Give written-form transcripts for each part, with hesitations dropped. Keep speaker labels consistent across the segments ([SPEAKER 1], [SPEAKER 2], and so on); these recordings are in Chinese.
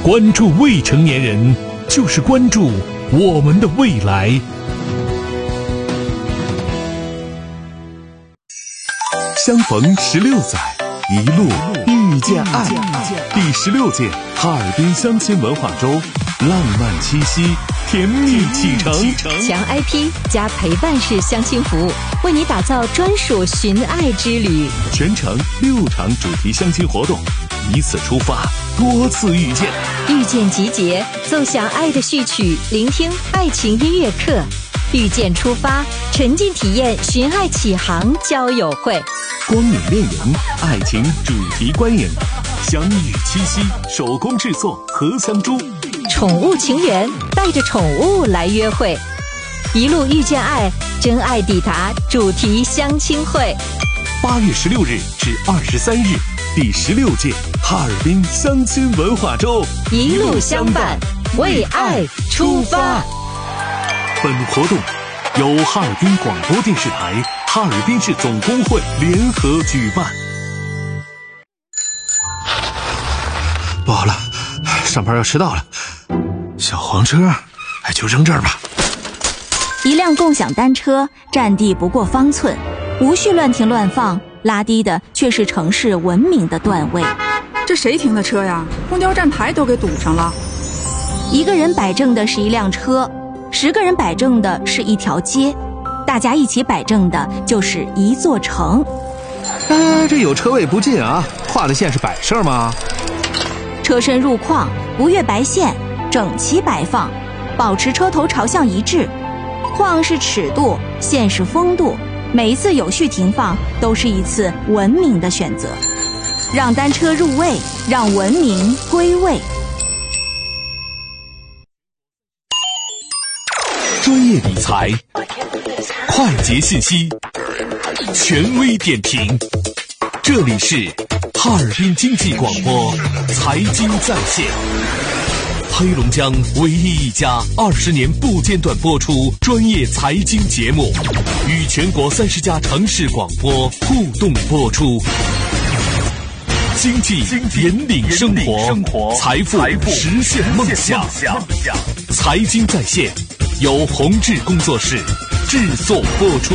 [SPEAKER 1] 关注未成年人，就是关注我们的未来。相逢16载，一路遇见爱。第16届哈尔滨相亲文化周，浪漫七夕，甜蜜启程。
[SPEAKER 2] 强 IP 加陪伴式相亲服务，为你打造专属寻爱之旅。
[SPEAKER 1] 全程6场主题相亲活动，以此出发，多次遇见。
[SPEAKER 2] 遇见集结，奏响爱的序曲，聆听爱情音乐课。遇见出发，沉浸体验寻爱启航交友会。
[SPEAKER 1] 光影恋人，爱情主题观影，相遇七夕，手工制作荷香珠。
[SPEAKER 2] 宠物情缘，带着宠物来约会。一路遇见爱，真爱抵达主题相亲会。
[SPEAKER 1] 8月16日至23日，第16届哈尔滨相亲文化周，
[SPEAKER 2] 一路相伴，为爱出发。
[SPEAKER 1] 本活动由哈尔滨广播电视台、哈尔滨市总工会联合举办。
[SPEAKER 3] 不好了，上班要迟到了，小黄车就扔这儿吧。
[SPEAKER 4] 一辆共享单车占地不过方寸，无序乱停乱放，拉低的却是城市文明的段位。
[SPEAKER 5] 这谁停的车呀？公交站牌都给堵上了。
[SPEAKER 4] 一个人摆正的是一辆车，10个人摆正的是一条街，大家一起摆正的就是一座城。
[SPEAKER 3] 这有车位不进啊，画的线是摆设吗？
[SPEAKER 4] 车身入框，不越白线，整齐摆放，保持车头朝向一致。框是尺度，线是风度，每一次有序停放都是一次文明的选择。让单车入位，让文明归位。
[SPEAKER 1] 专业理财，快捷信息，权威点评。这里是哈尔滨经济广播财经在线，黑龙江唯一一家20年不间断播出专业财经节目，与全国30家城市广播互动播出。经济引领生活，财富实现梦想。财经在线由宏志工作室制作播出。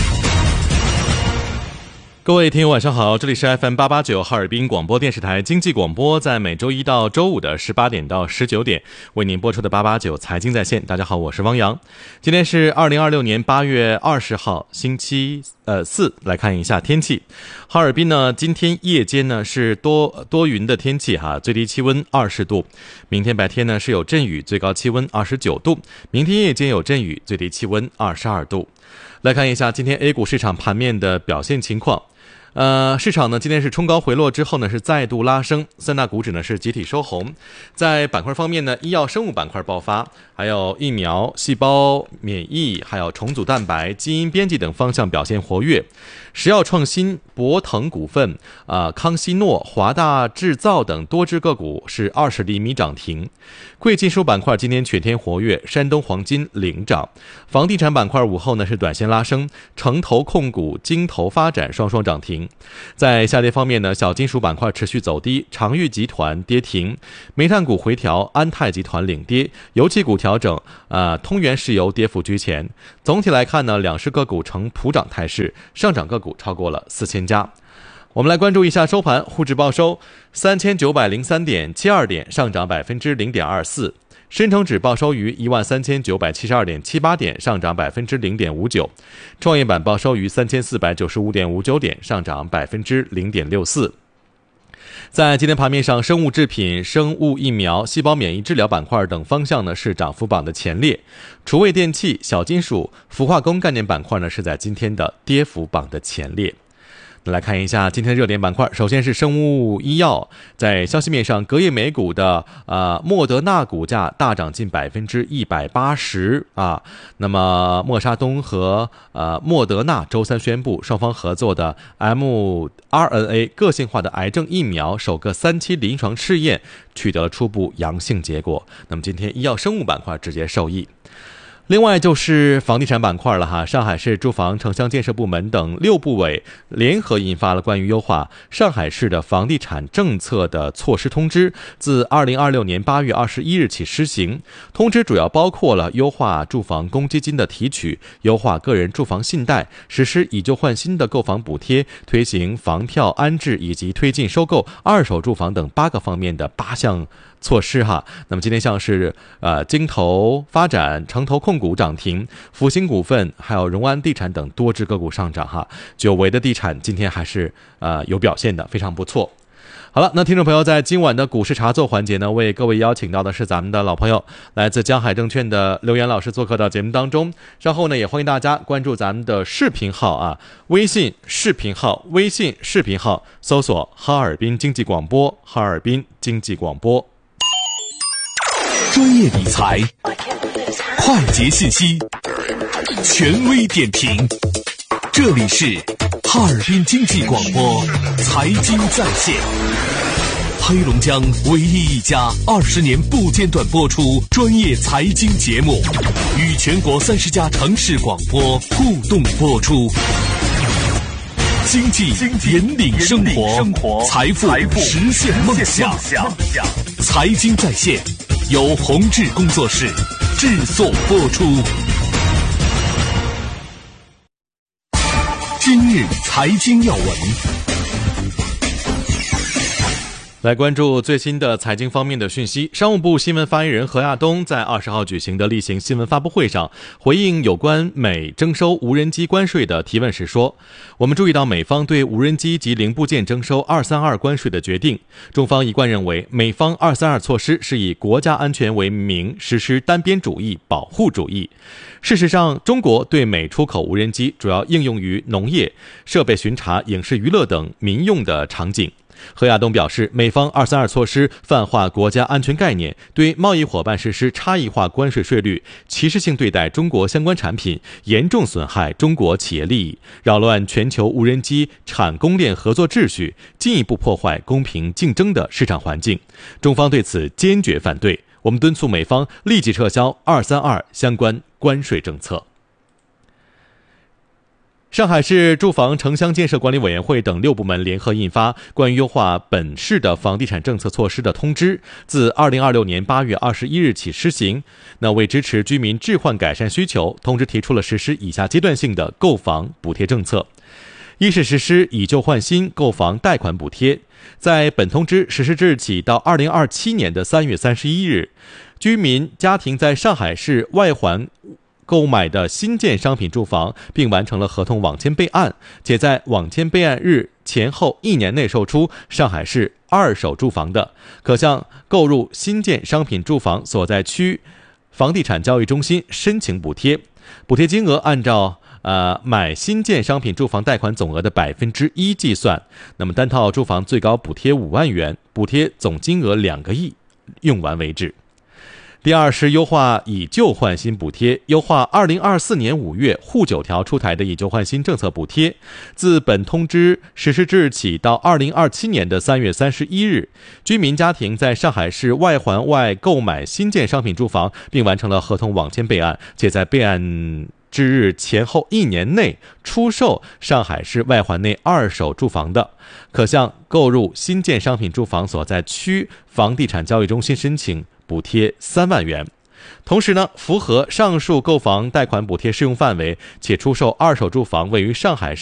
[SPEAKER 6] 各位听友晚上好，这里是 FM889 哈尔滨广播电视台经济广播，在每周一到周五的18点到19点为您播出的889财经在线。大家好，我是汪洋。今天是2026年8月20号星期四，来看一下天气。哈尔滨呢，今天夜间呢是多云的天气哈，最低气温20度。明天白天呢是有阵雨，最高气温29度。明天夜间有阵雨，最低气温22度。来看一下今天 A 股市场盘面的表现情况。市场呢今天是冲高回落之后呢是再度拉升，三大股指呢是集体收红。在板块方面呢，医药生物板块爆发，还有疫苗、细胞免疫，还有重组蛋白、基因编辑等方向表现活跃。石药创新、博腾股份、康希诺、华大制造等多只个股是20厘米涨停。贵金属板块今天全天活跃，山东黄金领涨。房地产板块午后呢是短线拉升，城投控股、金投发展双双涨停。在下跌方面呢，小金属板块持续走低，长裕集团跌停，煤炭股回调，安泰集团领跌，油气股调整，通源石油跌幅居前。总体来看呢，两市个股呈普涨态势，上涨个股超过了4000家。我们来关注一下收盘，沪指报收3903.72点，上涨0.24%。深成指报收于13972.78点，上涨0.59%。创业板报收于3495.59点，上涨0.64%。在今天盘面上，生物制品、生物疫苗、细胞免疫治疗板块等方向呢是涨幅榜的前列，厨卫电器、小金属、氟化工概念板块呢是在今天的跌幅榜的前列。来看一下今天的热点板块，首先是生物医药。在消息面上，隔夜美股的莫德纳股价大涨近180%啊。那么默沙东和莫德纳周三宣布，双方合作的 mRNA 个性化的癌症疫苗首个3期临床试验取得了初步阳性结果。那么今天医药生物板块直接受益。 另外就是房地产板块了哈，上海市住房城乡建设部门等6部委联合印发了关于优化上海市的房地产政策的措施通知，自2026年8月21日起施行。通知主要包括了优化住房公积金的提取、优化个人住房信贷、实施以旧换新的购房补贴、推行房票安置以及推进收购二手住房等8个方面的8项措施哈。那么今天像是京投发展、城投控股涨停，福星股份还有荣安地产等多只个股上涨哈。久违的地产今天还是有表现的，非常不错。好了，那听众朋友，在今晚的股市茶座环节呢，为各位邀请到的是咱们的老朋友，来自江海证券的刘岩老师做客到节目当中。稍后呢，也欢迎大家关注咱们的视频号啊，微信视频号搜索哈尔滨经济广播，哈尔滨经济广播。
[SPEAKER 1] 专业理财，快捷信息，权威点评，这里是哈尔滨经济广播财经在线，黑龙江唯一一家20年不间断播出专业财经节目，与全国30家城市广播互动播出。经济引领生活，财富实现梦想。财经在线由宏志工作室制作播出。今日财经要闻，
[SPEAKER 6] 来关注最新的财经方面的讯息。商务部新闻发言人何亚东在20号举行的例行新闻发布会上，回应有关美征收无人机关税的提问时说，我们注意到美方对无人机及零部件征收232关税的决定，中方一贯认为美方232措施是以国家安全为名实施单边主义、保护主义。事实上，中国对美出口无人机主要应用于农业、设备巡查、影视娱乐等民用的场景。何亚东表示，美方232措施泛化国家安全概念，对贸易伙伴实施差异化关税税率，歧视性对待中国相关产品，严重损害中国企业利益，扰乱全球无人机产供链合作秩序，进一步破坏公平竞争的市场环境。中方对此坚决反对，我们敦促美方立即撤销232相关关税政策。上海市住房城乡建设管理委员会等6部门联合印发关于优化本市的房地产政策措施的通知，自2026年8月21日起施行。那为支持居民置换改善需求，通知提出了实施以下阶段性的购房补贴政策。一是实施以旧换新购房贷款补贴，在本通知实施之日起到2027年的3月31日，居民家庭在上海市外环购买的新建商品住房，并完成了合同网签备案，且在网签备案日前后1年内售出上海市二手住房的，可向购入新建商品住房所在区房地产交易中心申请补贴，补贴金额按照买新建商品住房贷款总额的1%计算，那么单套住房最高补贴5万元，补贴总金额2个亿，用完为止。第二是优化以旧换新补贴，优化2024年5月沪9条出台的以旧换新政策补贴，自本通知实施之日起到2027年的3月31日，居民家庭在上海市外环外购买新建商品住房，并完成了合同网签备案，且在备案之日前后1年内出售上海市外环内二手住房的，可向购入新建商品住房所在区房地产交易中心申请补贴3万元。同时呢，符合上述购房贷款补贴适用范围且出售二手住房位于上海市